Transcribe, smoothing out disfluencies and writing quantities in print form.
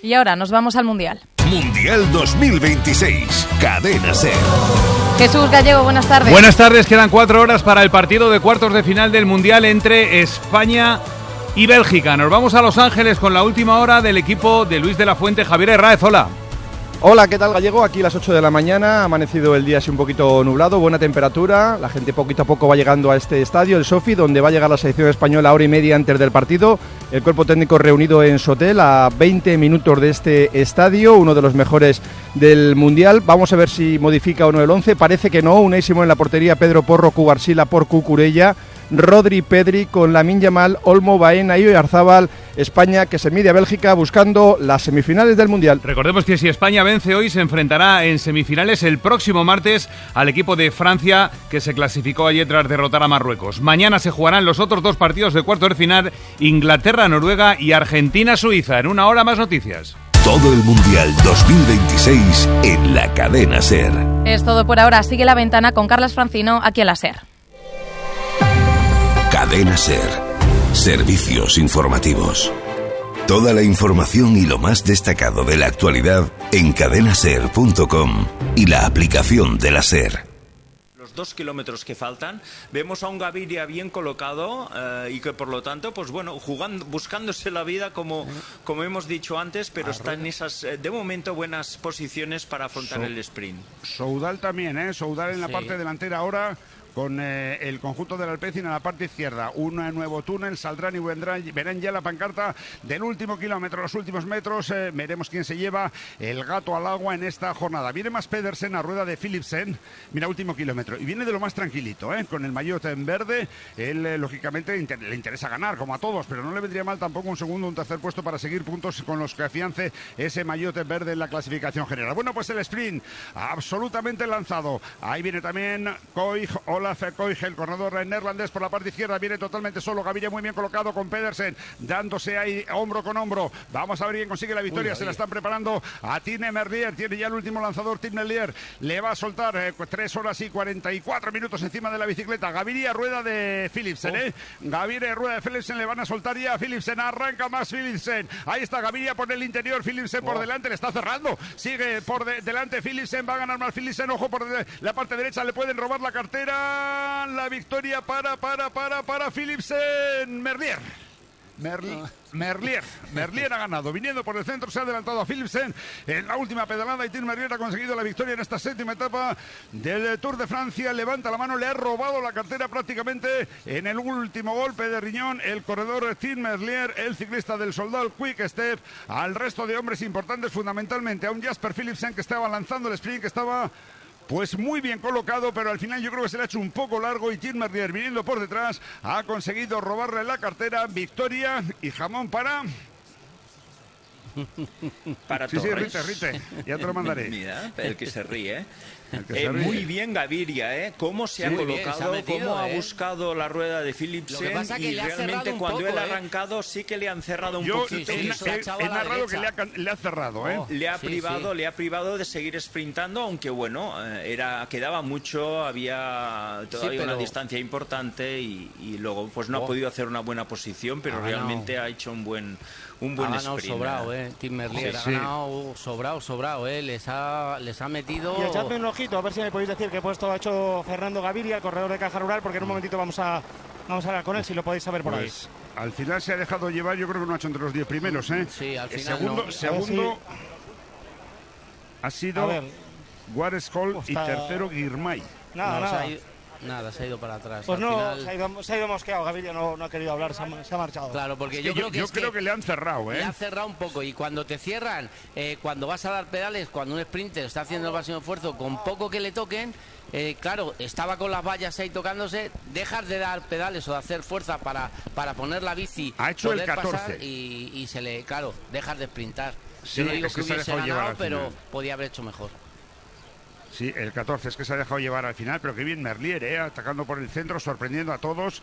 Y ahora nos vamos al Mundial. Mundial 2026, Cadena SER. Jesús Gallego, buenas tardes. Buenas tardes, quedan 4 horas para el partido de cuartos de final del Mundial entre España y Bélgica. Nos vamos a Los Ángeles con la última hora del equipo de Luis de la Fuente. Javier Herráez, hola. Hola, ¿qué tal, Gallego? Aquí a las 8 de la mañana, ha amanecido el día así un poquito nublado, buena temperatura, la gente poquito a poco va llegando a este estadio, el Sofi, donde va a llegar la selección española hora y media antes del partido, el cuerpo técnico reunido en su hotel a 20 minutos de este estadio, uno de los mejores del Mundial. Vamos a ver si modifica o no el 11, parece que no. Unai Simón en la portería, Pedro Porro, Cubarsila, por Cucurella, Rodri, Pedri, con Lamine Yamal, Olmo, Baena y Oyarzábal. España que se mide a Bélgica buscando las semifinales del Mundial. Recordemos que si España vence hoy se enfrentará en semifinales el próximo martes al equipo de Francia, que se clasificó ayer tras derrotar a Marruecos. Mañana se jugarán los otros 2 partidos de cuartos de final, Inglaterra-Noruega y Argentina-Suiza. En una hora más noticias. Todo el Mundial 2026 en la Cadena SER. Es todo por ahora. Sigue La Ventana con Carlos Francino aquí en la SER. Cadena SER. Servicios informativos. Toda la información y lo más destacado de la actualidad en cadenaser.com y la aplicación de la SER. Los 2 kilómetros que faltan, vemos a un Gaviria bien colocado y que por lo tanto, pues bueno, buscándose la vida como hemos dicho antes, pero está en esas, de momento, buenas posiciones para afrontar el sprint. Soudal también, Soudal en la parte delantera ahora, con el conjunto del Alpecin en la parte izquierda. Un nuevo túnel, saldrán y verán ya la pancarta del último kilómetro, los últimos metros. Veremos quién se lleva el gato al agua en esta jornada. Viene más Pedersen a rueda de Philipsen. Mira, último kilómetro. Y viene de lo más tranquilito, con el maillot en verde. Él, lógicamente, le interesa ganar, como a todos, pero no le vendría mal tampoco un segundo, un tercer puesto para seguir puntos con los que afiance ese maillot en verde en la clasificación general. Bueno, pues el sprint absolutamente lanzado. Ahí viene también Olaf Koig, el corredor neerlandés por la parte izquierda, viene totalmente solo. Gaviria muy bien colocado con Pedersen, dándose ahí hombro con hombro. Vamos a ver quién consigue la victoria. Se la están preparando a Tim Merlier. Tiene ya el último lanzador, Tim Merlier. Le va a soltar 3 horas y 44 minutos encima de la bicicleta. Gaviria, rueda de Philipsen, Gaviria, rueda de Philipsen. Le van a soltar ya a Philipsen. Arranca más Philipsen. Ahí está Gaviria por el interior. Philipsen por delante. Le está cerrando. Sigue por delante Philipsen. Va a ganar más Philipsen. Ojo por la parte derecha. Le pueden robar la cartera. La victoria para Philipsen. Merlier ha ganado, viniendo por el centro, se ha adelantado a Philipsen en la última pedalada y Tim Merlier ha conseguido la victoria en esta 7ª etapa del Tour de Francia. Levanta la mano, le ha robado la cartera prácticamente en el último golpe de riñón el corredor Tim Merlier, el ciclista del Soldal Quick Step, al resto de hombres importantes, fundamentalmente a un Jasper Philipsen que estaba lanzando el sprint, que estaba pues muy bien colocado, pero al final yo creo que se le ha hecho un poco largo y Tim Merlier, viniendo por detrás, ha conseguido robarle la cartera. Victoria y jamón para Torres. Sí, Rite, ya te lo mandaré. Mira, el que se ríe. Muy bien Gaviria, cómo se ha colocado, cómo ha buscado la rueda de Philipsen y realmente cuando él ha arrancado sí que le han cerrado un poquito. He narrado que le ha cerrado, Le ha privado de seguir sprintando, aunque bueno, quedaba mucho, había todavía una distancia importante y luego pues no ha podido hacer una buena posición, pero realmente ha hecho un buen sprint. Sobrado, Tim Merlier ha ganado sobrado, les ha metido. Y echadme un ojito a ver si me podéis decir qué puesto ha hecho Fernando Gaviria, el corredor de Caja Rural, porque en un momentito vamos a hablar con él, si lo podéis saber por ahí. Al final se ha dejado llevar, yo creo que no ha hecho entre los 10 primeros, Sí, al final segundo ha sido Guares-Hall y tercero Girmay. Nada, se ha ido para atrás. Pues se ha ido mosqueado. Gaviria no ha querido hablar, se ha marchado. Claro, porque yo creo que le han cerrado, Le han cerrado un poco, y cuando te cierran, cuando vas a dar pedales, cuando un sprinter está haciendo el máximo esfuerzo, con poco que le toquen, claro, estaba con las vallas ahí tocándose, dejas de dar pedales o de hacer fuerza para poner la bici, ha hecho el 14 pasar y se le, claro, dejas de sprintar. Sí, yo no digo que hubiese ganado, pero final podía haber hecho mejor. Sí, el 14 es que se ha dejado llevar al final, pero qué bien Merlier, atacando por el centro, sorprendiendo a todos.